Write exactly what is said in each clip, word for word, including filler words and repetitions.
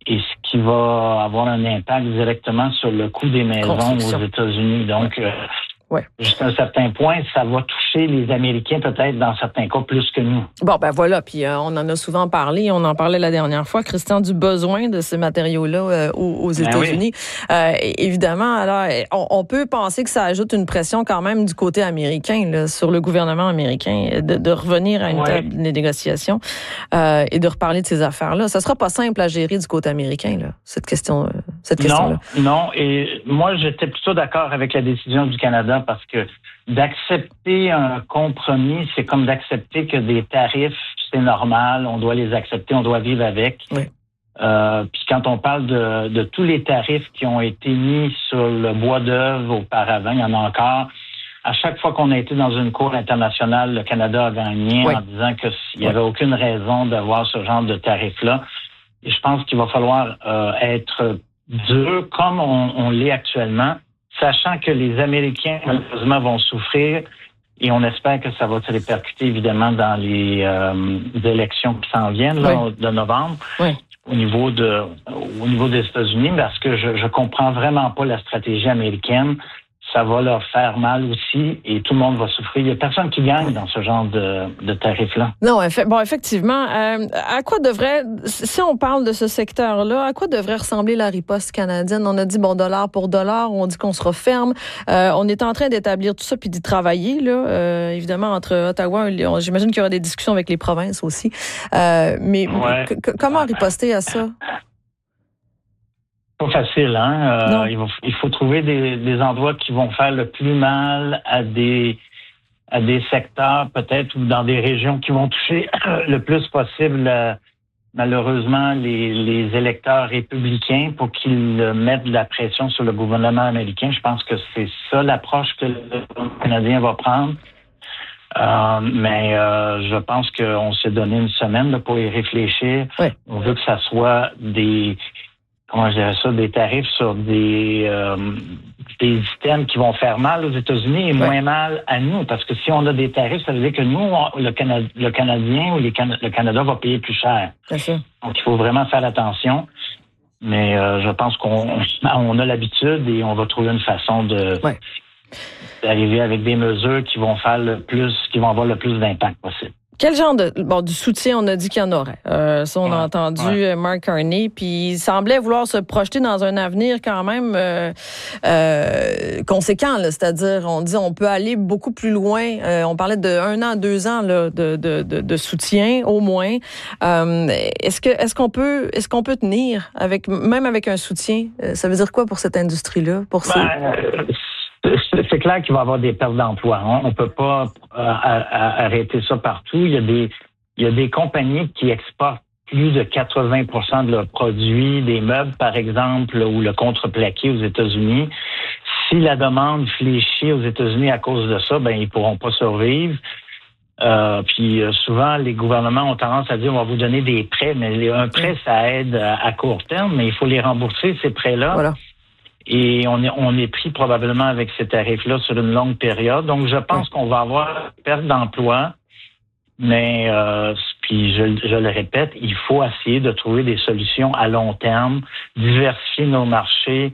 et ce qui va avoir un impact directement sur le coût des maisons aux États-Unis. Donc, euh, ouais. Jusqu'à un certain point, ça va toucher les Américains peut-être dans certains cas plus que nous. Bon, ben voilà, puis euh, on en a souvent parlé, on en parlait la dernière fois, Christian, du besoin de ces matériaux-là euh, aux, aux États-Unis. Ben oui. euh, évidemment, alors, on, on peut penser que ça ajoute une pression quand même du côté américain, là, sur le gouvernement américain, de, de revenir à une ouais. table de négociation euh, et de reparler de ces affaires-là. Ça sera pas simple à gérer du côté américain, là, cette question, euh, cette question-là. Non, non, et moi, j'étais plutôt d'accord avec la décision du Canada parce que d'accepter un compromis, c'est comme d'accepter que des tarifs, c'est normal, on doit les accepter, on doit vivre avec. Oui. Euh, puis quand on parle de, de tous les tarifs qui ont été mis sur le bois d'œuvre auparavant, il y en a encore. À chaque fois qu'on a été dans une cour internationale, le Canada a gagné oui. en disant qu'il n'y avait oui. aucune raison d'avoir ce genre de tarifs-là. Et je pense qu'il va falloir euh, être dur comme on, on l'est actuellement, sachant que les Américains, malheureusement, vont souffrir et on espère que ça va se répercuter, évidemment, dans les euh, élections qui s'en viennent, là, oui. de novembre, oui. au niveau de au niveau des États-Unis, parce que je, je comprends vraiment pas la stratégie américaine. Ça va leur faire mal aussi et tout le monde va souffrir. Il n'y a personne qui gagne dans ce genre de, de tarifs-là. Non, bon, effectivement. Euh, à quoi devrait, si on parle de ce secteur-là, à quoi devrait ressembler la riposte canadienne? On a dit, bon, dollar pour dollar, on dit qu'on se referme. Euh, on est en train d'établir tout ça puis d'y travailler, là. Euh, évidemment, entre Ottawa, on, j'imagine qu'il y aura des discussions avec les provinces aussi. Euh, mais ouais. c- comment riposter à ça? Pas facile, hein. Euh, il, faut, il faut trouver des, des endroits qui vont faire le plus mal à des à des secteurs peut-être ou dans des régions qui vont toucher le plus possible euh, malheureusement les, les électeurs républicains pour qu'ils mettent de la pression sur le gouvernement américain. Je pense que c'est ça l'approche que le Canadien va prendre. Euh, mais euh, je pense qu'on s'est donné une semaine là, pour y réfléchir. Oui. On veut que ça soit des comment je dirais ça, des tarifs sur des euh, des items qui vont faire mal aux États-Unis et ouais. moins mal à nous. Parce que si on a des tarifs, ça veut dire que nous, on, le, Cana- le Canadien ou les Can- le Canada va payer plus cher. C'est ça. Donc, il faut vraiment faire attention. Mais euh, je pense qu'on on a l'habitude et on va trouver une façon de ouais. d'arriver avec des mesures qui vont faire le plus, qui vont avoir le plus d'impact possible. Quel genre de bon du soutien on a dit qu'il y en aurait? Euh, ça, on ouais, a entendu ouais. Mark Carney, puis il semblait vouloir se projeter dans un avenir quand même euh, euh, conséquent, là, c'est-à-dire on dit on peut aller beaucoup plus loin. Euh, on parlait de un an, deux ans là, de, de, de, de soutien au moins. Euh, est-ce que est-ce qu'on peut est-ce qu'on peut tenir avec même avec un soutien? Ça veut dire quoi pour cette industrie-là? Pour ben, ces... C'est clair qu'il va y avoir des pertes d'emploi. Hein. On ne peut pas euh, à, à arrêter ça partout. Il y a des, il y a des compagnies qui exportent plus de quatre-vingts pour cent de leurs produits, des meubles, par exemple, ou le contreplaqué aux États-Unis. Si la demande fléchit aux États-Unis à cause de ça, ben ils pourront pas survivre. Euh, puis euh, souvent, les gouvernements ont tendance à dire on va vous donner des prêts, mais un prêt, ça aide à, à court terme, mais il faut les rembourser, ces prêts-là. Voilà. Et on est, on est pris probablement avec ces tarifs-là sur une longue période. Donc, je pense qu'on va avoir une perte d'emploi. Mais, euh, puis je, je le répète, il faut essayer de trouver des solutions à long terme, diversifier nos marchés.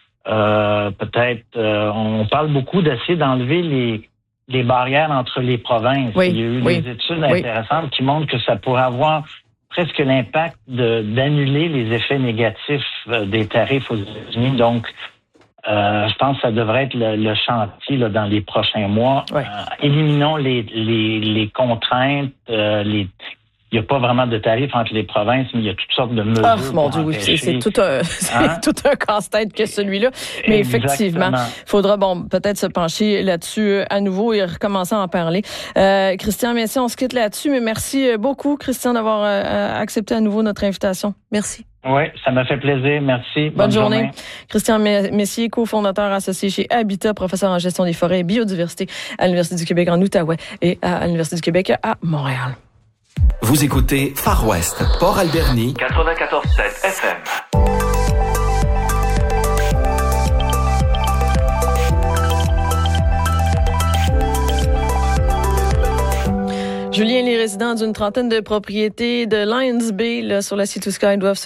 Euh, peut-être, euh, on parle beaucoup d'essayer d'enlever les, les barrières entre les provinces. Oui, il y a eu oui, des études oui. intéressantes qui montrent que ça pourrait avoir presque l'impact de, d'annuler les effets négatifs euh, des tarifs aux États-Unis. Donc, euh, je pense que ça devrait être le, le chantier là, dans les prochains mois. Ouais. Euh, éliminons les, les, les contraintes. Euh, les, il n'y a pas vraiment de tarifs entre les provinces, mais il y a toutes sortes de mesures. Oh mon Dieu, oui, c'est, c'est tout un, c'est hein? tout un casse-tête que celui-là. Mais effectivement, il faudra bon peut-être se pencher là-dessus à nouveau et recommencer à en parler. Euh, Christian Messier, on se quitte là-dessus, mais merci beaucoup, Christian, d'avoir euh, accepté à nouveau notre invitation. Merci. Oui, ça m'a fait plaisir. Merci. Bonne, Bonne journée. journée. Christian Messier, cofondateur associé chez Habitat, professeur en gestion des forêts et biodiversité à l'Université du Québec en Outaouais et à l'Université du Québec à Montréal. Vous écoutez Far West, Port Alberni, quatre-vingt-quatorze virgule sept F M. Julien, les résidents d'une trentaine de propriétés de Lions Bay là, sur la Sea to Sky doivent se